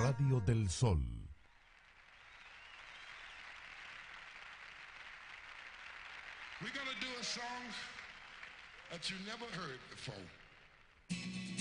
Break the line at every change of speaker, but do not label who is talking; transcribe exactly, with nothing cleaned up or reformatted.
Radio del Sol.
We're gonna do a song that you never heard before.